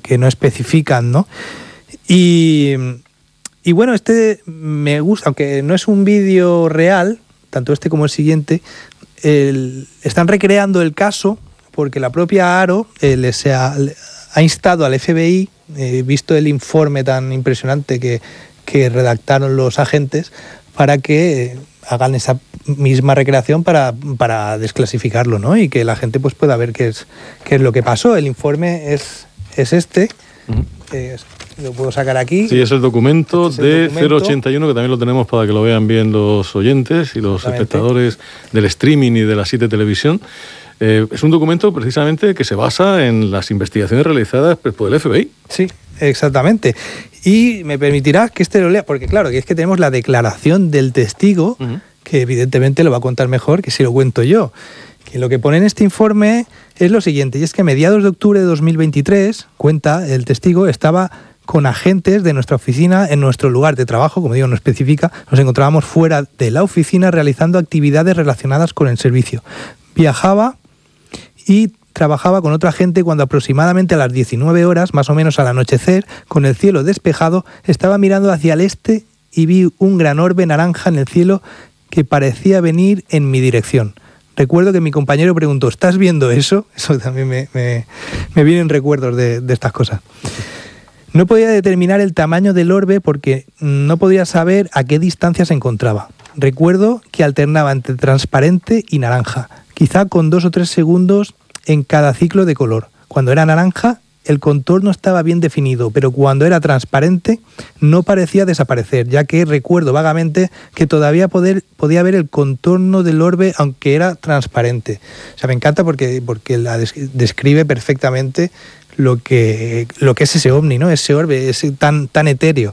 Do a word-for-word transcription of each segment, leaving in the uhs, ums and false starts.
que no especifican, ¿no? Y, y bueno, este me gusta, aunque no es un vídeo real, tanto este como el siguiente, el, están recreando el caso porque la propia ARO eh, les ha, ha instado al F B I, eh, visto el informe tan impresionante que, que redactaron los agentes, para que eh, hagan esa misma recreación para, para desclasificarlo, ¿no? Y que la gente pues pueda ver qué es, qué es lo que pasó. El informe es, es este. Uh-huh. eh, lo puedo sacar aquí. Sí, es el documento este es el de documento. cero ochenta y uno, que también lo tenemos para que lo vean bien los oyentes y los espectadores del streaming y de la siete Televisión. Eh, es un documento precisamente que se basa en las investigaciones realizadas por el F B I. Sí, exactamente. Y me permitirás que este lo lea, porque claro, que es que tenemos la declaración del testigo, uh-huh. que evidentemente lo va a contar mejor que si lo cuento yo. Que lo que pone en este informe es lo siguiente, y es que a mediados de octubre de dos mil veintitrés, cuenta el testigo, estaba con agentes de nuestra oficina en nuestro lugar de trabajo, como digo, no especifica, nos encontrábamos fuera de la oficina realizando actividades relacionadas con el servicio. Viajaba y trabajaba con otra gente cuando aproximadamente a las diecinueve horas, más o menos al anochecer, con el cielo despejado, estaba mirando hacia el este y vi un gran orbe naranja en el cielo que parecía venir en mi dirección. Recuerdo que mi compañero preguntó, ¿estás viendo eso? Eso también me, me, me vienen recuerdos de, de estas cosas. No podía determinar el tamaño del orbe porque no podía saber a qué distancia se encontraba. Recuerdo que alternaba entre transparente y naranja, quizá con dos o tres segundos en cada ciclo de color. Cuando era naranja, el contorno estaba bien definido, pero cuando era transparente no parecía desaparecer, ya que recuerdo vagamente que todavía poder, podía ver el contorno del orbe aunque era transparente. O sea, me encanta porque, porque la describe perfectamente lo que, lo que es ese ovni, ¿no? Ese orbe, ese tan, tan etéreo.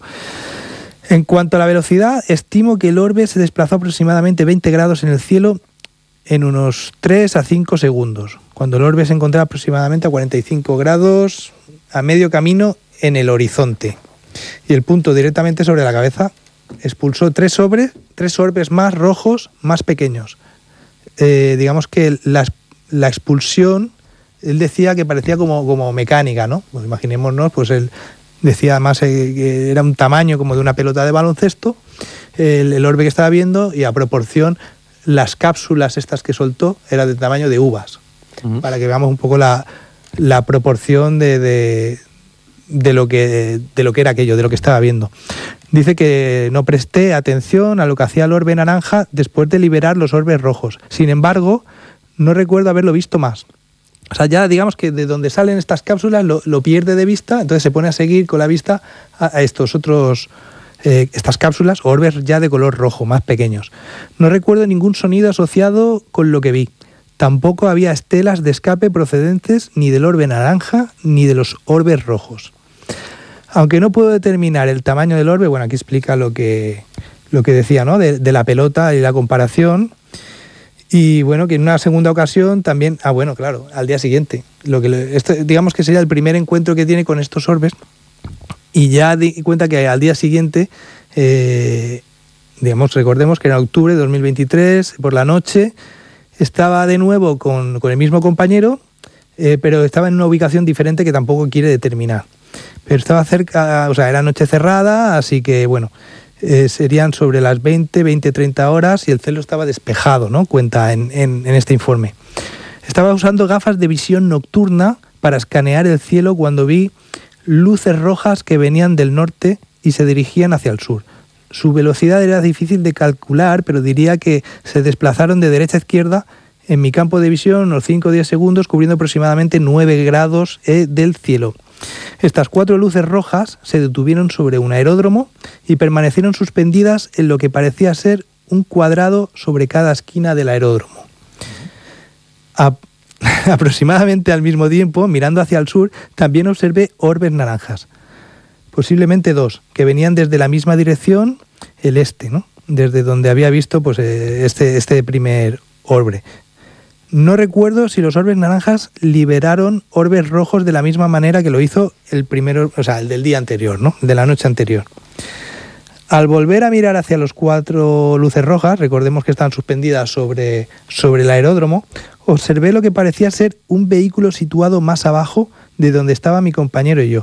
En cuanto a la velocidad, estimo que el orbe se desplazó aproximadamente veinte grados en el cielo en unos tres a cinco segundos, cuando el orbe se encontraba aproximadamente a cuarenta y cinco grados a medio camino en el horizonte. Y el punto directamente sobre la cabeza expulsó tres, orbes, tres orbes más rojos, más pequeños. Eh, digamos que la, la expulsión, él decía que parecía como, como mecánica, ¿no? Pues imaginémonos, pues él decía además eh, que era un tamaño como de una pelota de baloncesto, el, el orbe que estaba viendo, y a proporción las cápsulas estas que soltó eran de tamaño de uvas, uh-huh. para que veamos un poco la, la proporción de, de, de, lo que, de lo que era aquello, de lo que estaba viendo. Dice que no presté atención a lo que hacía el orbe naranja después de liberar los orbes rojos. Sin embargo, no recuerdo haberlo visto más. O sea, ya digamos que de donde salen estas cápsulas lo, lo pierde de vista, entonces se pone a seguir con la vista a, a estos otros... Eh, estas cápsulas, orbes ya de color rojo, más pequeños. No recuerdo ningún sonido asociado con lo que vi. Tampoco había estelas de escape procedentes ni del orbe naranja ni de los orbes rojos. Aunque no puedo determinar el tamaño del orbe, bueno, aquí explica lo que, lo que decía, ¿no? De, de la pelota y la comparación. Y bueno, que en una segunda ocasión también, ah bueno, claro, al día siguiente. Lo que le, este, digamos que sería el primer encuentro que tiene con estos orbes. Y ya di cuenta que al día siguiente, eh, digamos, recordemos que en octubre de dos mil veintitrés, por la noche, estaba de nuevo con, con el mismo compañero, eh, pero estaba en una ubicación diferente que tampoco quiere determinar. Pero estaba cerca, o sea, era noche cerrada, así que, bueno, eh, serían sobre las veinte, veinte, treinta horas y el cielo estaba despejado, ¿no? Cuenta en, en, en este informe. Estaba usando gafas de visión nocturna para escanear el cielo cuando vi luces rojas que venían del norte y se dirigían hacia el sur. Su velocidad era difícil de calcular, pero diría que se desplazaron de derecha a izquierda en mi campo de visión unos cinco o diez segundos, cubriendo aproximadamente nueve grados eh, del cielo. Estas cuatro luces rojas se detuvieron sobre un aeródromo y permanecieron suspendidas en lo que parecía ser un cuadrado sobre cada esquina del aeródromo. A Aproximadamente al mismo tiempo, mirando hacia el sur, también observé orbes naranjas, posiblemente dos, que venían desde la misma dirección, el este, ¿no? Desde donde había visto pues, este, este primer orbe. No recuerdo si los orbes naranjas liberaron orbes rojos de la misma manera que lo hizo el primero, o sea, el del día anterior, ¿no? De la noche anterior. Al volver a mirar hacia los cuatro luces rojas, recordemos que están suspendidas sobre, sobre el aeródromo, observé lo que parecía ser un vehículo situado más abajo de donde estaba mi compañero y yo.